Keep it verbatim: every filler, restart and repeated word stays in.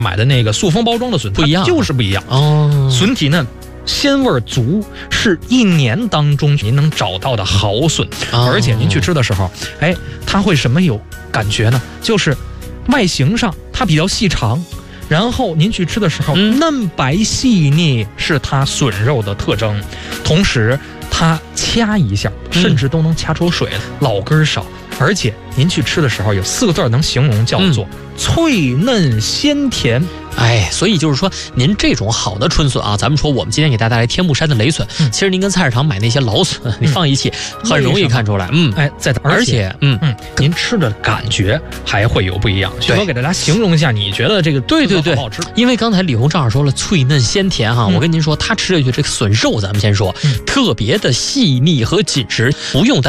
买的那个塑封包装的笋不一样， 就是不一样哦。 笋体呢鲜味足，是一年当中您能找到的好笋， 哦、 而且您去吃的时候，哎，它会什么有感觉呢？就是外形上它比较细长。然后您去吃的时候， 嗯、 嫩白细腻是它笋肉的特征，同时它掐一下，甚至都能掐出水来，嗯、老根少。而且您去吃的时候，有四个字能形容，叫做脆嫩鲜甜。 哎，所以就是说，您这种好的春笋啊，咱们说我们今天给大家带来天目山的雷笋，嗯、其实您跟菜市场买那些老笋，你放一起，嗯、很容易看出来。嗯， 哎，在而且，嗯嗯，您吃的感觉还会有不一样。徐哥给大家形容一下，你觉得这个对对对好不好吃？ 因为刚才李红正好说了脆嫩鲜甜哈，嗯、我跟您说，他吃下去这个笋肉，咱们先说，嗯、特别的细腻和紧实，不用担。